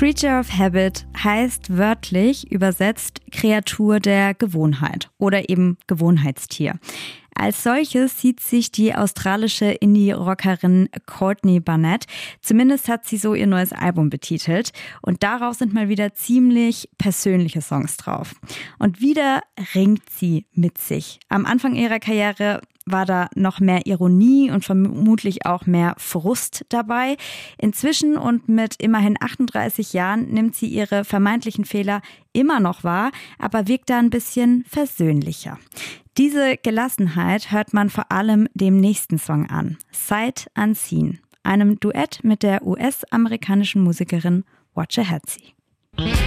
Creature of Habit heißt wörtlich übersetzt Kreatur der Gewohnheit oder eben Gewohnheitstier. Als solches sieht sich die australische Indie-Rockerin Courtney Barnett. Zumindest hat sie so ihr neues Album betitelt. Und darauf sind mal wieder ziemlich persönliche Songs drauf. Und wieder ringt sie mit sich. Am Anfang ihrer Karriere war da noch mehr Ironie und vermutlich auch mehr Frust dabei. Inzwischen und mit immerhin 38 Jahren nimmt sie ihre vermeintlichen Fehler immer noch wahr, aber wirkt da ein bisschen versöhnlicher. Diese Gelassenheit hört man vor allem dem nächsten Song an, Sight Unseen, einem Duett mit der US-amerikanischen Musikerin Watcha Hatzie.